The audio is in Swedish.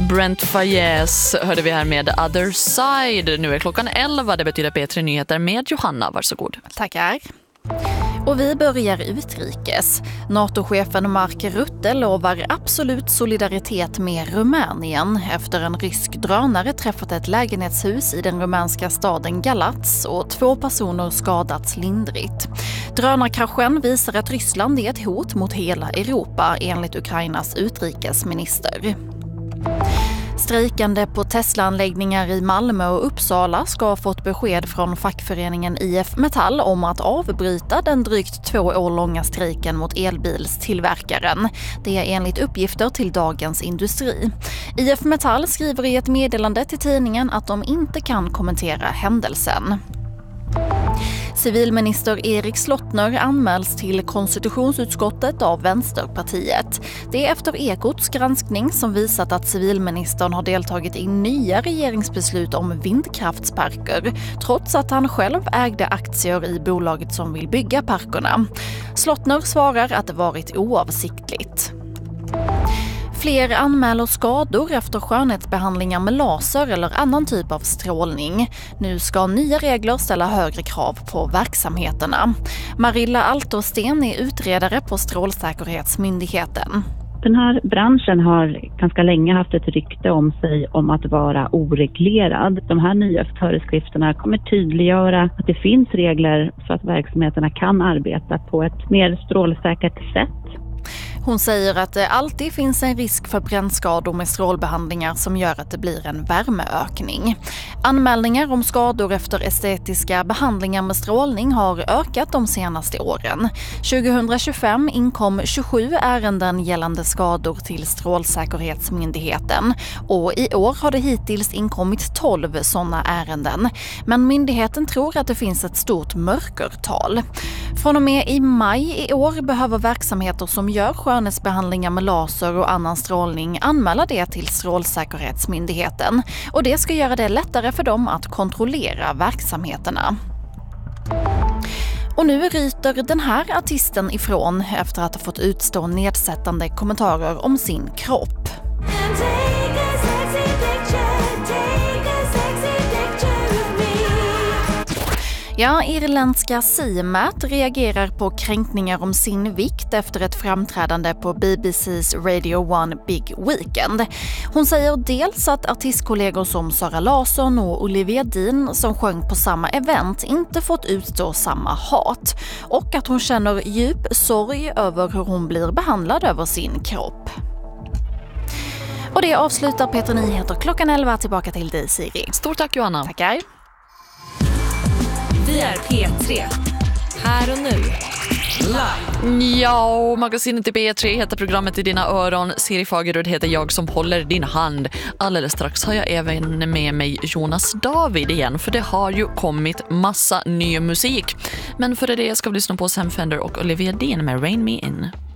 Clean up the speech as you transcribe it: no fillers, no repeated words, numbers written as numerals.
Brent Faiyaz hörde vi här med Other Side. Nu är klockan 11, det betyder P3 Nyheter med Johanna, varsågod. Tackar. Och vi börjar utrikes. NATO-chefen Mark Rutte lovar absolut solidaritet med Rumänien efter en rysk drönare träffat ett lägenhetshus i den rumänska staden Galați och 2 personer skadats lindrigt. Drönarkraschen visar att Ryssland är ett hot mot hela Europa enligt Ukrainas utrikesminister. Strejkande på Tesla-anläggningar i Malmö och Uppsala ska ha fått besked från fackföreningen IF Metall om att avbryta den drygt 2 år långa strejken mot elbilstillverkaren. Det är enligt uppgifter till Dagens Industri. IF Metall skriver i ett meddelande till tidningen att de inte kan kommentera händelsen. Civilminister Erik Slottner anmäls till konstitutionsutskottet av Vänsterpartiet. Det är efter Ekots granskning som visat att civilministern har deltagit i nya regeringsbeslut om vindkraftsparker, trots att han själv ägde aktier i bolaget som vill bygga parkerna. Slottner svarar att det varit oavsiktligt. Fler anmäler skador efter skönhetsbehandlingar med laser eller annan typ av strålning. Nu ska nya regler ställa högre krav på verksamheterna. Marilla Altersten är utredare på Strålsäkerhetsmyndigheten. Den här branschen har ganska länge haft ett rykte om sig om att vara oreglerad. De här nya föreskrifterna kommer tydliggöra att det finns regler så att verksamheterna kan arbeta på ett mer strålsäkert sätt. Hon säger att det alltid finns en risk för brännskador med strålbehandlingar som gör att det blir en värmeökning. Anmälningar om skador efter estetiska behandlingar med strålning har ökat de senaste åren. 2025 inkom 27 ärenden gällande skador till Strålsäkerhetsmyndigheten och i år har det hittills inkommit 12 sådana ärenden. Men myndigheten tror att det finns ett stort mörkertal. Från och med i maj i år behöver verksamheter som gör skönhetsbehandlingar med laser och annan strålning anmäla det till Strålsäkerhetsmyndigheten. Och det ska göra det lättare för dem att kontrollera verksamheterna. Och nu ryter den här artisten ifrån efter att ha fått utstå nedsättande kommentarer om sin kropp. Ja, irländska CMAT reagerar på kränkningar om sin vikt efter ett framträdande på BBC's Radio 1 Big Weekend. Hon säger dels att artistkollegor som Sara Larsson och Olivia Dean som sjöng på samma event inte fått utstå samma hat och att hon känner djup sorg över hur hon blir behandlad över sin kropp. Och det avslutar P3 Nyheter klockan 11. Tillbaka till dig, Siri. Stort tack, Johanna. Tackar. Vi är P3. Här och nu. Live. Ja, magasinet i P3 heter programmet i dina öron. Siri Fagerud heter jag som håller din hand. Alldeles strax har jag även med mig Jonas David igen, för det har ju kommit massa ny musik. Men före det ska vi lyssna på Sam Fender och Olivia Dean med Rain Me In.